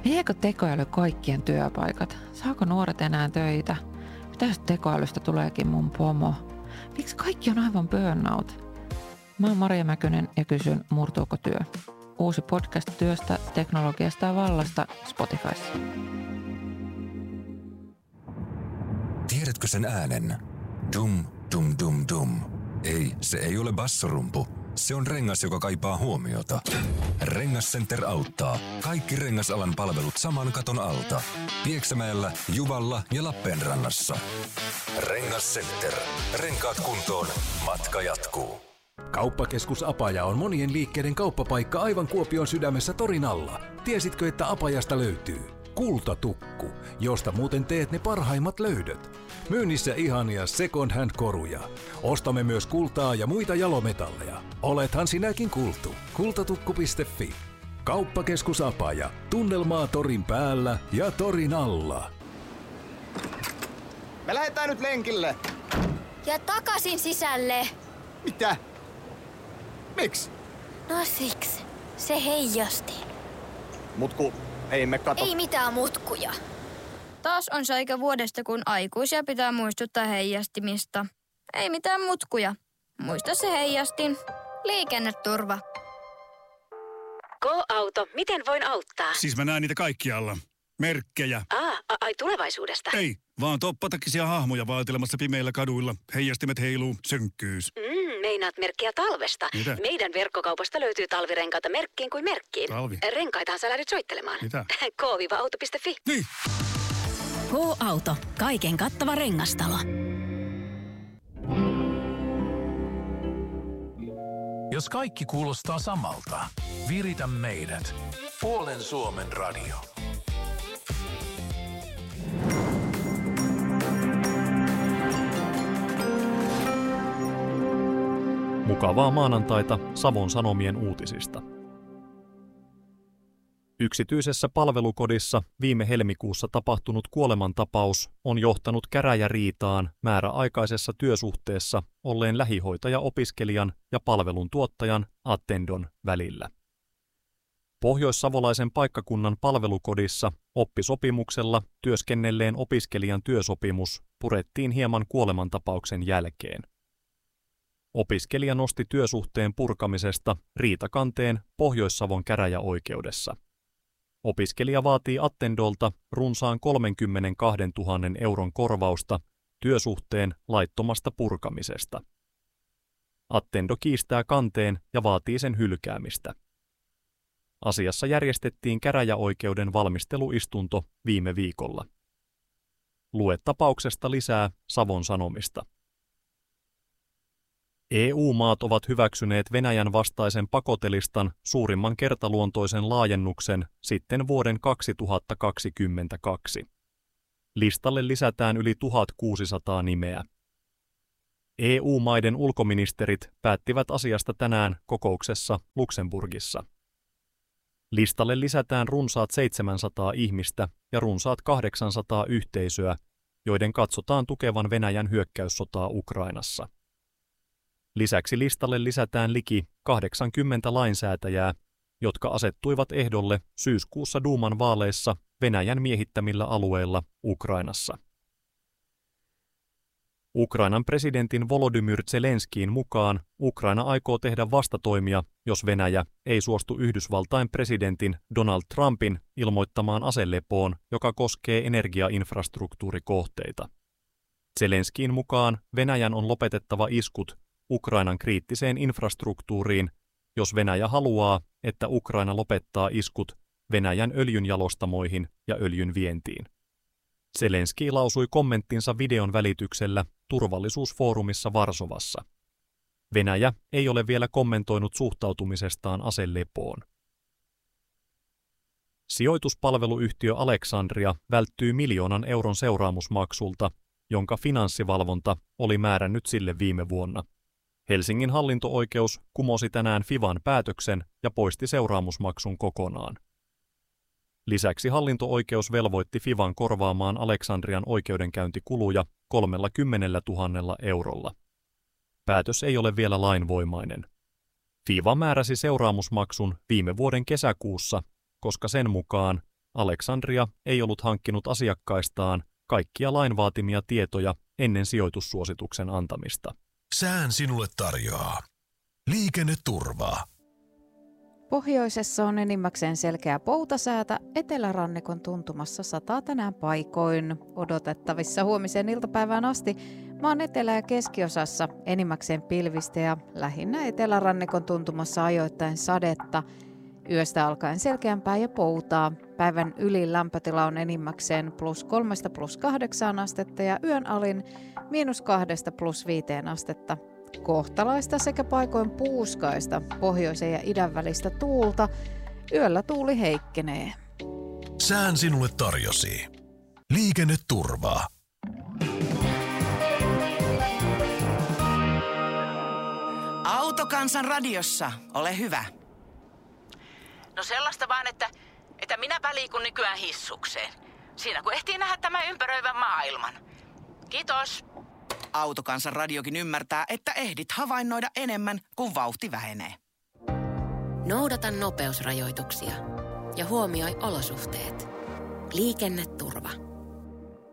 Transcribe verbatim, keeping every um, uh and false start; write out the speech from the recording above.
Viekö tekoäly kaikkien työpaikat? Saako nuoret enää töitä? Mitä jos tekoälystä tuleekin mun pomo? Miksi kaikki on aivan burnout? Mä oon Maria Mäkynen ja kysyn, murtuuko työ? Uusi podcast työstä, teknologiasta ja vallasta Spotifyssa. Tiedätkö sen äänen? Dum, dum, dum, dum. Ei, se ei ole bassorumpu. Se on rengas, joka kaipaa huomiota. Rengascenter auttaa. Kaikki rengasalan palvelut saman katon alta. Pieksämäellä, Juvalla ja Lappeenrannassa. Rengascenter. Renkaat kuntoon. Matka jatkuu. Kauppakeskus Apaja on monien liikkeiden kauppapaikka aivan Kuopion sydämessä torin alla. Tiesitkö, että Apajasta löytyy kultatukku, josta muuten teet ne parhaimmat löydöt? Myynnissä ihania second hand koruja. Ostamme myös kultaa ja muita jalometalleja. Olethan sinäkin kultu. kultatukku piste fi. Kauppakeskus Apaja. Tunnelmaa torin päällä ja torin alla. Me lähdetään nyt lenkille. Ja takaisin sisälle. Mitä? Miksi? No siksi. Se heijasti. Mutku, ei me kato. Ei mitään mutkuja. Taas on se aika vuodesta, kun aikuisia pitää muistuttaa heijastimista. Ei mitään mutkuja. Muista se heijastin. Liikenneturva. Go-auto, miten voin auttaa? Siis mä näen niitä kaikkialla. Merkkejä. Aa, a- ai tulevaisuudesta. Ei, vaan toppatakisia hahmoja vaatelemassa pimeillä kaduilla. Heijastimet heiluu, sönkkyys. Mm, meinaat merkkiä talvesta. Mitä? Meidän verkkokaupasta löytyy talvirenkaita merkkiin kuin merkkiin. Talvi? Renkaitahan sä lähdet soittelemaan. Mitä? K auto piste fi. Niin. Go-auto. Kaiken kattava rengastalo. Jos kaikki kuulostaa samalta, viritä meidät. Puolen Suomen radio. Mukavaa maanantaita Savon Sanomien uutisista. Yksityisessä palvelukodissa viime helmikuussa tapahtunut kuolemantapaus on johtanut käräjäriitaan määräaikaisessa työsuhteessa olleen lähihoitaja-opiskelijan ja palveluntuottajan Attendon välillä. Pohjoissavolaisen paikkakunnan palvelukodissa oppisopimuksella työskennelleen opiskelijan työsopimus purettiin hieman kuolemantapauksen jälkeen. Opiskelija nosti työsuhteen purkamisesta riitakanteen Pohjois-Savon käräjäoikeudessa. Opiskelija vaatii Attendolta runsaan kolmekymmentäkaksituhatta euron korvausta työsuhteen laittomasta purkamisesta. Attendo kiistää kanteen ja vaatii sen hylkäämistä. Asiassa järjestettiin käräjäoikeuden valmisteluistunto viime viikolla. Lue tapauksesta lisää Savon Sanomista. E U-maat ovat hyväksyneet Venäjän vastaisen pakotelistan suurimman kertaluontoisen laajennuksen sitten vuoden kaksituhattakaksikymmentäkaksi. Listalle lisätään yli tuhatkuusisataa nimeä. E U-maiden ulkoministerit päättivät asiasta tänään kokouksessa Luxemburgissa. Listalle lisätään runsaat seitsemänsataa ihmistä ja runsaat kahdeksansataa yhteisöä, joiden katsotaan tukevan Venäjän hyökkäyssotaa Ukrainassa. Lisäksi listalle lisätään liki kahdeksankymmentä lainsäätäjää, jotka asettuivat ehdolle syyskuussa Duuman vaaleissa Venäjän miehittämillä alueilla Ukrainassa. Ukrainan presidentin Volodymyr Zelenskiin mukaan Ukraina aikoo tehdä vastatoimia, jos Venäjä ei suostu Yhdysvaltain presidentin Donald Trumpin ilmoittamaan aselepoon, joka koskee energiainfrastruktuurikohteita. Zelenskiin mukaan Venäjän on lopetettava iskut Ukrainan kriittiseen infrastruktuuriin, jos Venäjä haluaa, että Ukraina lopettaa iskut Venäjän öljynjalostamoihin ja öljyn vientiin. Zelenski lausui kommenttinsa videon välityksellä turvallisuusfoorumissa Varsovassa. Venäjä ei ole vielä kommentoinut suhtautumisestaan aselepoon. Sijoituspalveluyhtiö Alexandria välttyy miljoonan euron seuraamusmaksulta, jonka finanssivalvonta oli määrännyt sille viime vuonna. Helsingin hallinto-oikeus kumosi tänään Fivan päätöksen ja poisti seuraamusmaksun kokonaan. Lisäksi hallinto-oikeus velvoitti Fivan korvaamaan Alexandrian oikeudenkäyntikuluja kolmekymmentätuhatta eurolla. Päätös ei ole vielä lainvoimainen. Fiva määräsi seuraamusmaksun viime vuoden kesäkuussa, koska sen mukaan Aleksandria ei ollut hankkinut asiakkaistaan kaikkia lain vaatimia tietoja ennen sijoitussuosituksen antamista. Sään sinulle tarjoaa liikenneturvaa. Pohjoisessa on enimmäkseen selkeä poutasäätä, etelärannikon tuntumassa sataa tänään paikoin. Odotettavissa huomiseen iltapäivään asti maan etelä- ja keskiosassa enimmäkseen pilvistä ja lähinnä etelärannikon tuntumassa ajoittain sadetta. Yöstä alkaen selkeämpää ja poutaa. Päivän ylin lämpötila on enimmäkseen plus kolmesta plus kahdeksaan astetta ja yön alin miinus kahdesta plus viiteen astetta. Kohtalaista sekä paikoin puuskaista pohjoisen ja idän välistä tuulta. Yöllä tuuli heikkenee. Sään sinulle tarjosi liikenneturvaa. Autokansan radiossa, ole hyvä. No sellaista vaan, että, että minäpä liikun nykyään hissukseen. Siinä kun ehtii nähdä tämän ympäröivän maailman. Kiitos. Autokansan radiokin ymmärtää, että ehdit havainnoida enemmän, kuin vauhti vähenee. Noudata nopeusrajoituksia ja huomioi olosuhteet. Liikenneturva.